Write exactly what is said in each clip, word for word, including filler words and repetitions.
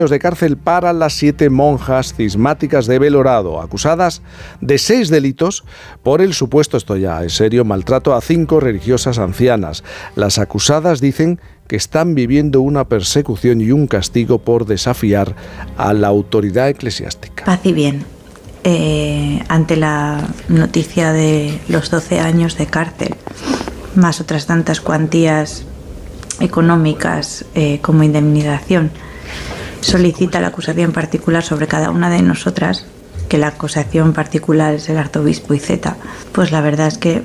de cárcel para las siete monjas cismáticas de Belorado, acusadas de seis delitos por el supuesto, esto ya es serio, maltrato a cinco religiosas ancianas. Las acusadas dicen que están viviendo una persecución y un castigo por desafiar a la autoridad eclesiástica. Paz y bien. Eh, ante la noticia de los doce años de cárcel, más otras tantas cuantías económicas eh, como indemnización, solicita la acusación particular sobre cada una de nosotras, que la acusación particular es el arzobispo Iceta. Pues la verdad es que,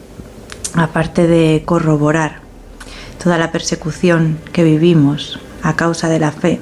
aparte de corroborar toda la persecución que vivimos a causa de la fe,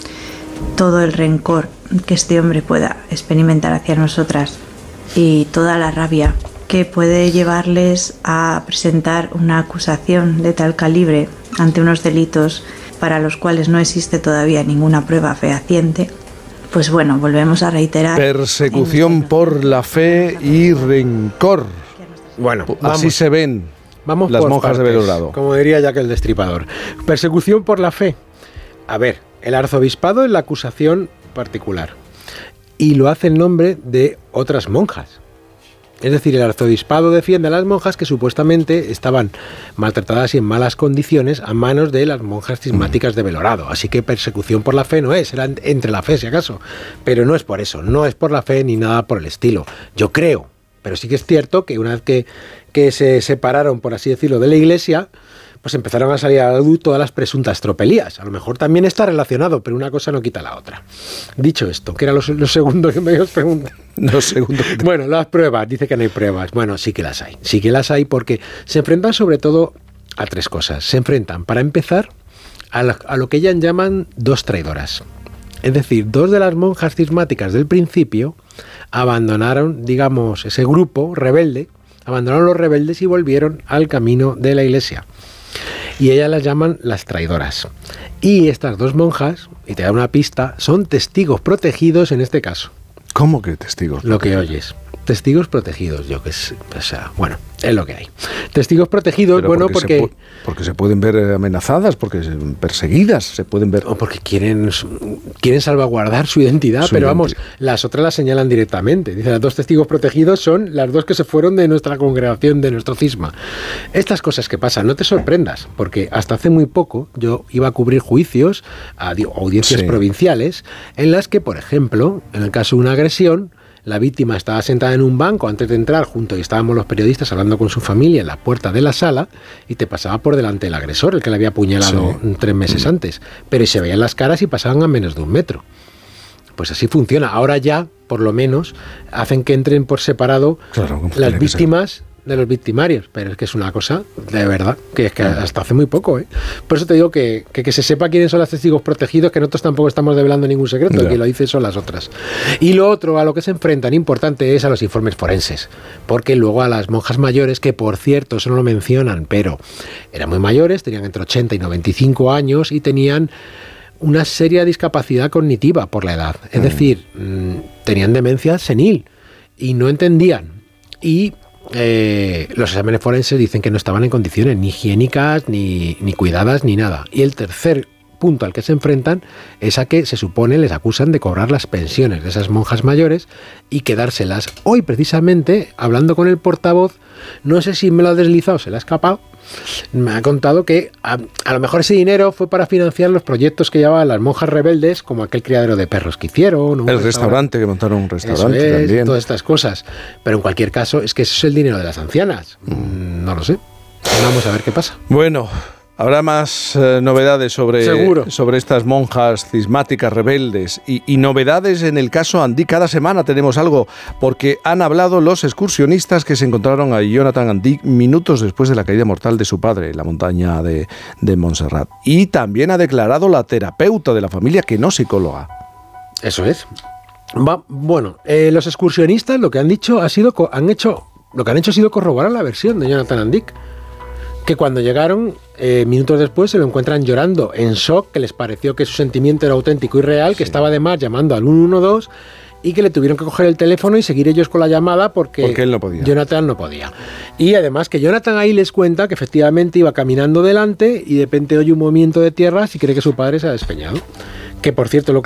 todo el rencor que este hombre pueda experimentar hacia nosotras y toda la rabia que puede llevarles a presentar una acusación de tal calibre ante unos delitos para los cuales no existe todavía ninguna prueba fehaciente, pues bueno, volvemos a reiterar. Persecución por la fe y rencor. Bueno, así vamos, se ven vamos las por monjas partes, de Belorado. Como diría Jack el Destripador. Persecución por la fe. A ver, el arzobispado es la acusación particular y lo hace en nombre de otras monjas. Es decir, el arzobispado defiende a las monjas que supuestamente estaban maltratadas y en malas condiciones a manos de las monjas cismáticas de Belorado. Así que persecución por la fe no es, era entre la fe si acaso. Pero no es por eso, no es por la fe ni nada por el estilo. Yo creo, pero sí que es cierto que una vez que, que se separaron, por así decirlo, de la Iglesia, pues empezaron a salir a la luz todas las presuntas tropelías. A lo mejor también está relacionado, pero una cosa no quita la otra. Dicho esto, que era lo, lo segundo que me ibas preguntar. Lo segundo. Bueno, las pruebas, dice que no hay pruebas. Bueno, sí que las hay. Sí que las hay porque se enfrentan sobre todo a tres cosas. Se enfrentan, para empezar, a, la, a lo que ellas llaman dos traidoras. Es decir, dos de las monjas cismáticas del principio abandonaron, digamos, ese grupo rebelde, abandonaron los rebeldes y volvieron al camino de la Iglesia. Y ellas las llaman las traidoras. Y estas dos monjas, y te da una pista, son testigos protegidos en este caso. ¿Cómo que testigos protegidos? Lo que oyes. Testigos protegidos, yo que sé, o sea, bueno, es lo que hay. Testigos protegidos, Pero bueno, porque... porque... Se porque se pueden ver amenazadas, porque perseguidas, se pueden ver... O porque quieren, quieren salvaguardar su identidad, su pero vamos, identidad. Las otras las señalan directamente. Dice, las dos testigos protegidos son las dos que se fueron de nuestra congregación, de nuestro cisma. Estas cosas que pasan, no te sorprendas, porque hasta hace muy poco yo iba a cubrir juicios a audiencias sí. provinciales, en las que, por ejemplo, en el caso de una agresión, la víctima estaba sentada en un banco antes de entrar junto y estábamos los periodistas hablando con su familia en la puerta de la sala y te pasaba por delante el agresor, el que le había apuñalado sí. tres meses mm. antes. Pero se veían las caras y pasaban a menos de un metro. Pues así funciona. Ahora ya, por lo menos, hacen que entren por separado claro, las víctimas de los victimarios, pero es que es una cosa de verdad, que es que hasta hace muy poco, ¿eh? Por eso te digo que, que, que se sepa quiénes son los testigos protegidos, que nosotros tampoco estamos develando ningún secreto, yeah. que lo dice son las otras. Y lo otro a lo que se enfrentan importante es a los informes forenses, porque luego a las monjas mayores, que por cierto, eso no lo mencionan, pero eran muy mayores, tenían entre ochenta y noventa y cinco años y tenían una seria discapacidad cognitiva por la edad, es mm. decir, mmm, tenían demencia senil y no entendían. Y Eh, los exámenes forenses dicen que no estaban en condiciones ni higiénicas, ni, ni cuidadas, ni nada. Y el tercer punto al que se enfrentan es a que se supone les acusan de cobrar las pensiones de esas monjas mayores y quedárselas. Hoy precisamente, hablando con el portavoz, no sé si me lo ha deslizado, se le ha escapado, me ha contado que a, a lo mejor ese dinero fue para financiar los proyectos que llevaban las monjas rebeldes, como aquel criadero de perros que hicieron. El restaurante, restaurante, que montaron un restaurante eso es, también. Todas estas cosas. Pero en cualquier caso, es que eso es el dinero de las ancianas. Mm. No lo sé. Vamos a ver qué pasa. Bueno, habrá más eh, novedades sobre, sobre estas monjas cismáticas rebeldes y, y novedades en el caso Andic. Cada semana tenemos algo, porque han hablado los excursionistas que se encontraron a Jonathan Andic minutos después de la caída mortal de su padre en la montaña de, de Montserrat. Y también ha declarado la terapeuta de la familia, que no psicóloga. Eso es. Va, bueno, eh, los excursionistas lo que han dicho ha sido, han hecho, lo que han hecho ha sido corroborar la versión de Jonathan Andic, que cuando llegaron, eh, minutos después, se lo encuentran llorando en shock, que les pareció que su sentimiento era auténtico y real, sí. que estaba además llamando al uno uno dos y que le tuvieron que coger el teléfono y seguir ellos con la llamada porque, porque él no podía. Jonathan no podía. Y además que Jonathan ahí les cuenta que efectivamente iba caminando delante y de repente oye un movimiento de tierras y cree que su padre se ha despeñado. que por cierto lo